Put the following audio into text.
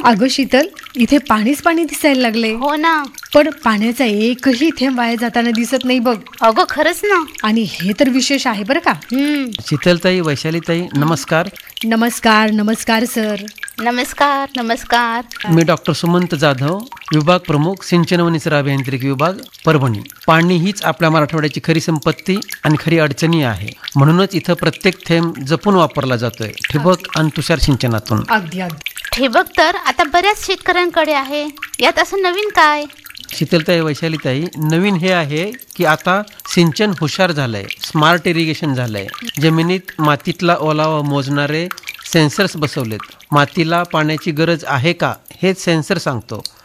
अगं शीतल, इथे पाणीच पाणी दिसायला लागले. हो ना. पण पाण्याचा एकही थेंब वाया जाताना दिसत नाही बघ. अगं खरंच ना. आणि हे तर विशेष आहे बरं का. शीतलताई, वैशालीताई, नमस्कार. नमस्कार. नमस्कार सर. नमस्कार. नमस्कार. मी डॉक्टर सुमंत जाधव, विभाग प्रमुख, सिंचन व निसर्ग अभियांत्रिकी विभाग, परभणी. पाणी हीच आपल्या मराठवाड्याची खरी संपत्ती आणि खरी अडचणी आहे. म्हणूनच इथं प्रत्येक थेंब जपून वापरला जातोय, ठिबक आणि तुषार सिंचनातून. अगदी अगदी. ठिबक तर आता बऱ्याच शेतकऱ्यांकडे आहे. यात असं नवीन काय? शीतलताई, वैशालीताई, नवीन हे आहे की आता सिंचन हुशार झालंय, स्मार्ट इरिगेशन झालंय. जमिनीत मातीतला ओलावा मोजणारे सेन्सर्स बसवलेत. मातीला पाण्याची गरज आहे का हे सेन्सर सांगतो.